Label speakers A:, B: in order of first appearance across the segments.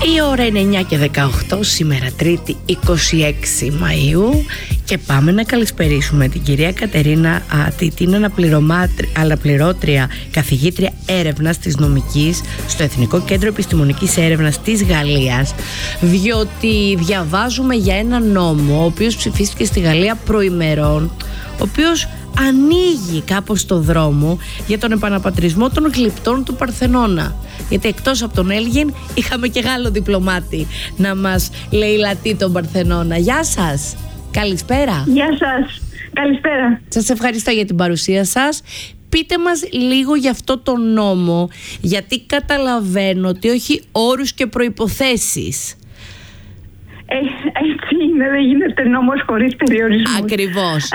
A: Η ώρα είναι 9 και 18, σήμερα Τρίτη 26 Μαΐου και πάμε να καλησπερίσουμε την κυρία Κατερίνα την αναπληρώτρια καθηγήτρια έρευνας της νομικής στο Εθνικό Κέντρο Επιστημονικής Έρευνας της Γαλλίας, διότι διαβάζουμε για ένα νόμο ο οποίος ψηφίστηκε στη Γαλλία προημερών, ο οποίος ανοίγει κάπως το δρόμο για τον επαναπατρισμό των γλυπτών του Παρθενώνα. Γιατί εκτός από τον Έλγιν είχαμε και Γάλλο διπλωμάτη να μας λαιλατεί τον Παρθενώνα. Γεια σας, καλησπέρα.
B: Γεια σας, καλησπέρα.
A: Σας ευχαριστώ για την παρουσία σας. Πείτε μας λίγο για αυτό το νόμο, γιατί καταλαβαίνω ότι έχει όρους και προϋποθέσεις.
B: Έτσι είναι, δεν γίνεται νόμος χωρίς περιορισμούς.
A: Ακριβώς.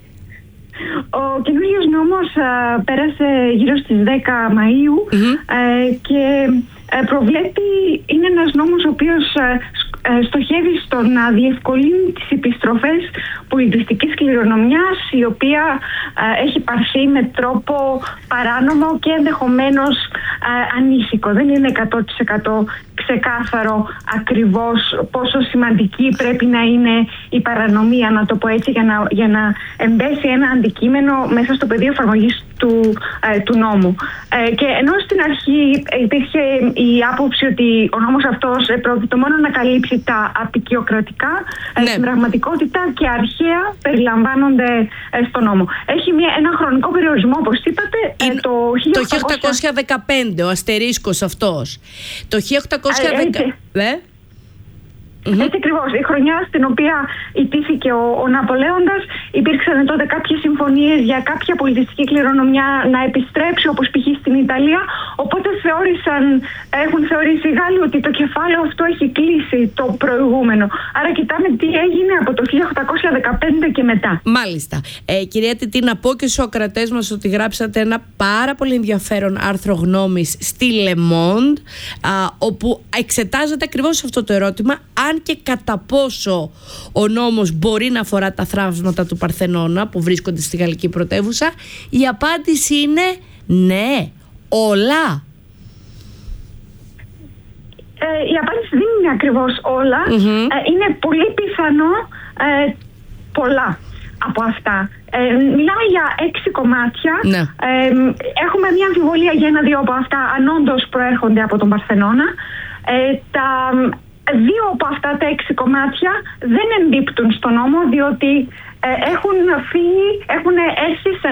B: Ο καινούργιος νόμος πέρασε γύρω στις 10 Μαΐου και προβλέπει, είναι ένας νόμος ο οποίος στοχεύει στο να διευκολύνει τις επιστροφές πολιτιστικής κληρονομιάς, η οποία έχει πάρθει με τρόπο παράνομο και ενδεχομένως ανήσυχο. Δεν είναι 100% ξεκάθαρο ακριβώς πόσο σημαντική πρέπει να είναι η παρανομία, να το πω έτσι, για να εμπέσει ένα αντικείμενο μέσα στο πεδίο εφαρμογής του νόμου. Και ενώ στην αρχή υπήρχε η άποψη ότι ο νόμος αυτός πρόκειται μόνο να καλύψει τα απικιοκρατικά, στην πραγματικότητα και αρχαία περιλαμβάνονται στο νόμο. Έχει ένα χρονικό περιορισμό, όπως είπατε, το
A: 1815, ο αστερίσκος αυτός. Το 1815...
B: Έτσι ακριβώς. Η χρονιά στην οποία ητήθηκε ο Ναπολέοντας, υπήρξαν τότε κάποιες συμφωνίες για κάποια πολιτιστική κληρονομιά να επιστρέψει, όπως π.χ. στην Ιταλία. Οπότε έχουν θεωρήσει οι Γάλλοι ότι το κεφάλαιο αυτό έχει κλείσει το προηγούμενο. Άρα κοιτάμε τι έγινε από το 1815 και μετά.
A: Μάλιστα. Κυρία Τιτή, να πω και στους ακροατές μας ότι γράψατε ένα πάρα πολύ ενδιαφέρον άρθρο γνώμης στη Le Monde, όπου εξετάζεται ακριβώς αυτό το ερώτημα, αν και κατά πόσο ο νόμος μπορεί να αφορά τα θραύσματα του Παρθενώνα που βρίσκονται στη γαλλική πρωτεύουσα. Η απάντηση είναι ναι, όλα.
B: Η απάντηση δεν είναι ακριβώς όλα. Είναι πολύ πιθανό πολλά από αυτά. Μιλάμε για 6 κομμάτια.
A: Ναι.
B: Έχουμε μια αμφιβολία για 1-2 από αυτά, αν όντως προέρχονται από τον Παρθενώνα. Τα 2 από αυτά τα 6 κομμάτια δεν εμπίπτουν στον νόμο, διότι έχουν έρθει σε